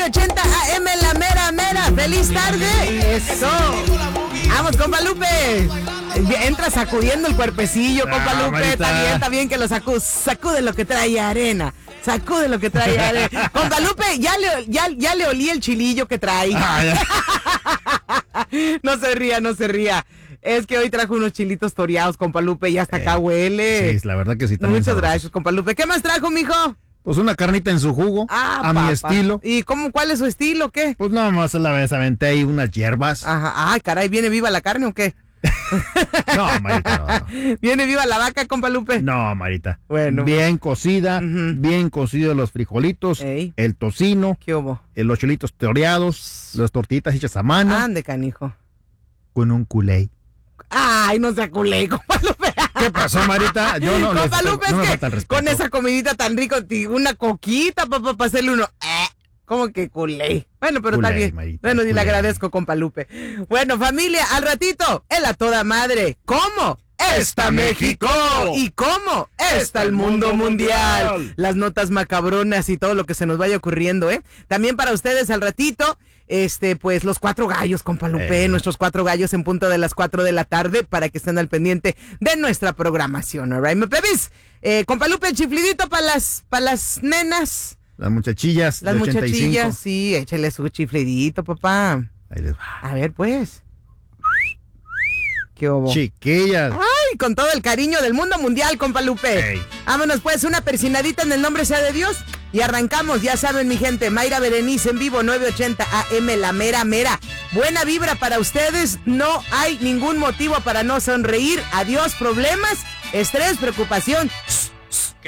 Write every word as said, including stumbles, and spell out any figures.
nueve ochenta A M, la mera mera. ¡Feliz tarde! ¡Eso! ¡Vamos, compa Lupe! Entra sacudiendo el cuerpecillo, compa Ah, Lupe. Marita. Está bien, está bien que lo sacude. Sacude lo que trae arena. Sacude lo que trae arena. Compa Lupe, ya le, ya, ya le olí el chilillo que trae. Ah, No se ría, no se ría. Es que hoy trajo unos chilitos toreados, compa Lupe, y hasta eh, acá huele. Sí, la verdad que sí. Muchas sabrosos. Gracias, compa Lupe. ¿Qué más trajo, mijo? Pues una carnita en su jugo, ah, a papá. mi estilo. ¿Y cómo, cuál es su estilo, qué? Pues nada más la vez aventé ahí unas hierbas. Ajá, ay, caray, ¿viene viva la carne o qué? No, Marita, no, no. ¿Viene viva la vaca, compa Lupe? No, Marita. Bueno. Bien cocida, uh-huh. bien cocidos los frijolitos, Ey. el tocino, ¿qué hubo? Los chilitos toreados, las tortillitas hechas a mano. Ande, canijo. Con un culé. Ay, no sea culé, compa Lupe. ¿Qué pasó, Marita? Yo no, compa les, Lupe, no es me que con esa comidita tan rico, una coquita, papá, para hacerle uno. Eh. ¿Cómo que culé? Bueno, pero culé, está bien. Marita, bueno, y culé. le agradezco, compa Lupe. Bueno, familia, al ratito, el a toda madre. ¿Cómo? ¡Está México! ¿Y cómo? ¡Está el mundo mundial! Las notas macabronas y todo lo que se nos vaya ocurriendo, ¿eh? También para ustedes al ratito, este, pues los cuatro gallos, compa Lupe, eh. nuestros cuatro gallos en punto de las cuatro de la tarde para que estén al pendiente de nuestra programación, ¿all right, me plebis? Eh, compa Lupe, el chiflidito para las, para las nenas. Las muchachillas. Las muchachillas, sí, échale su chiflidito, papá. Ahí les va. A ver, pues. ¿Qué hubo? Chiquillas. Ay, con todo el cariño del mundo mundial, compa Lupe. Hey. Vámonos pues, una persinadita en el nombre sea de Dios. Y arrancamos, ya saben mi gente, Mayra Berenice en vivo, nueve ochenta A M, la mera mera. Buena vibra para ustedes, no hay ningún motivo para no sonreír. Adiós problemas, estrés, preocupación.